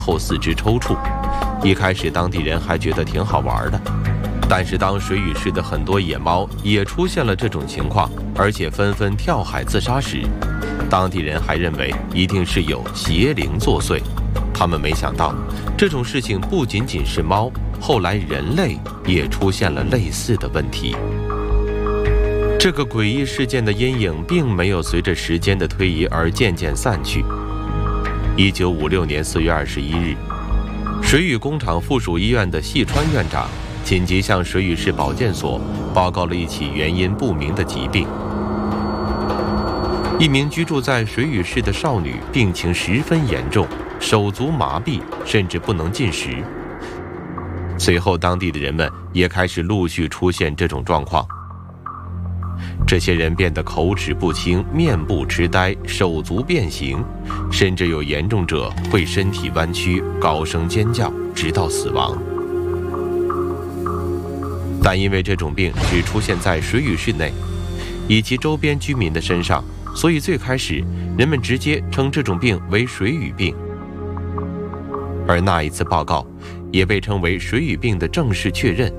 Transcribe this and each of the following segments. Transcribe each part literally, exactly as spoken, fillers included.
后四肢抽搐。一开始当地人还觉得挺好玩的，但是当水俣市的很多野猫也出现了这种情况，而且纷纷跳海自杀时，当地人还认为一定是有邪灵作祟。他们没想到，这种事情不仅仅是猫，后来人类也出现了类似的问题。这个诡异事件的阴影并没有随着时间的推移而渐渐散去。一九五六年四月二十一日，水俣工厂附属医院的细川院长紧急向水俣市保健所报告了一起原因不明的疾病。一名居住在水俣市的少女病情十分严重，手足麻痹，甚至不能进食。随后当地的人们也开始陆续出现这种状况，这些人变得口齿不清，面部痴呆，手足变形，甚至有严重者会身体弯曲，高声尖叫，直到死亡。但因为这种病只出现在水俣市内以及周边居民的身上，所以最开始人们直接称这种病为水俣病。而那一次报告也被称为水俣病的正式确认。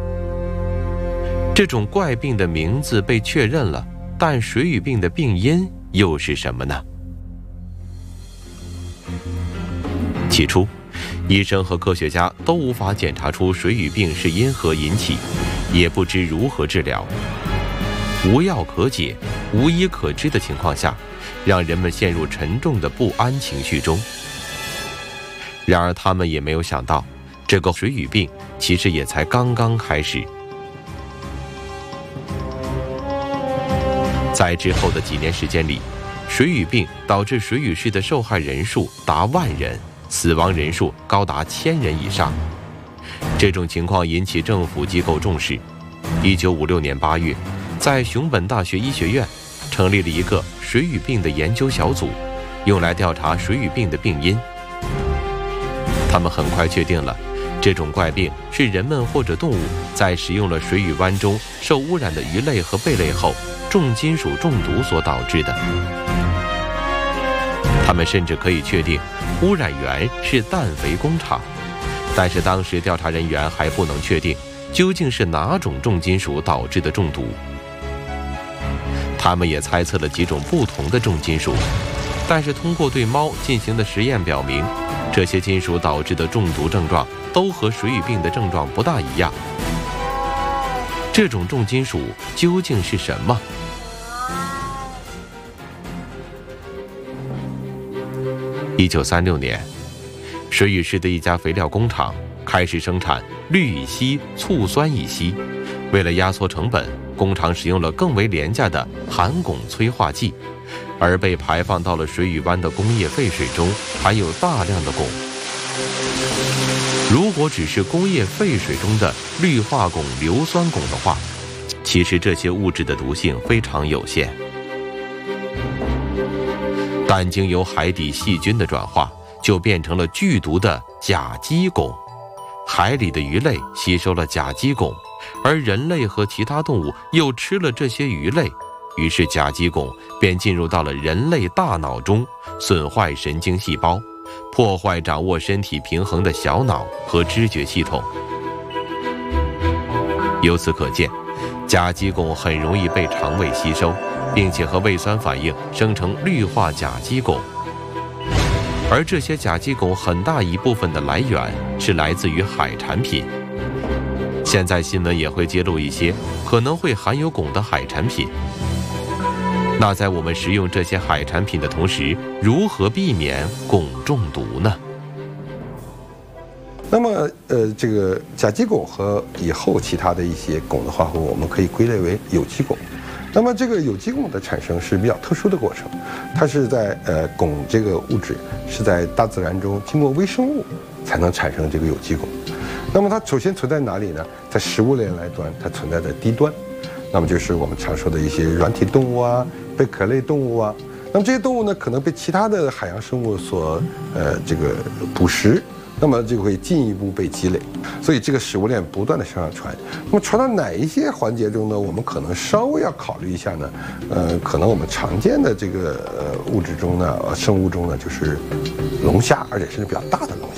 这种怪病的名字被确认了，但水俣病的病因又是什么呢？起初，医生和科学家都无法检查出水俣病是因何引起，也不知如何治疗。无药可解、无医可治的情况下，让人们陷入沉重的不安情绪中。然而他们也没有想到，这个水俣病其实也才刚刚开始。在之后的几年时间里，水俣病导致水俣市的受害人数达万人，死亡人数高达千人以上。这种情况引起政府机构重视。一九五六年八月，在熊本大学医学院成立了一个水俣病的研究小组，用来调查水俣病的病因。他们很快确定了，这种怪病是人们或者动物在食用了水俣湾中受污染的鱼类和贝类后，重金属中毒所导致的。他们甚至可以确定污染源是氮肥工厂，但是当时调查人员还不能确定究竟是哪种重金属导致的中毒。他们也猜测了几种不同的重金属，但是通过对猫进行的实验表明，这些金属导致的中毒症状都和水俣病的症状不大一样。这种重金属究竟是什么？一九三六年，水俣市的一家肥料工厂开始生产氯乙烯醋酸乙烯。为了压缩成本，工厂使用了更为廉价的含汞催化剂，而被排放到了水俣湾的工业废水中含有大量的汞。如果只是工业废水中的氯化汞硫酸汞的话，其实这些物质的毒性非常有限。但经由海底细菌的转化，就变成了剧毒的甲基汞。海里的鱼类吸收了甲基汞，而人类和其他动物又吃了这些鱼类，于是甲基汞便进入到了人类大脑中，损坏神经细胞，破坏掌握身体平衡的小脑和知觉系统。由此可见，甲基汞很容易被肠胃吸收，并且和胃酸反应生成氯化甲基汞。而这些甲基汞很大一部分的来源是来自于海产品。现在新闻也会揭露一些可能会含有汞的海产品。那在我们食用这些海产品的同时，如何避免汞中毒呢？ 那么，呃，这个甲基汞和以后其他的一些汞的化合物，我们可以归类为有机汞。那么，这个有机汞的产生是比较特殊的过程，它是在呃汞这个物质是在大自然中经过微生物才能产生这个有机汞。那么它首先存在哪里呢？在食物链来端，它存在在低端，那么就是我们常说的一些软体动物啊、贝壳类动物啊。那么这些动物呢，可能被其他的海洋生物所呃这个捕食。 那么就会进一步被积累，所以这个食物链不断的向上传。那么传到哪一些环节中呢？我们可能稍微要考虑一下呢，呃，可能我们常见的这个呃物质中呢，呃生物中呢，就是龙虾，而且是比较大的龙虾。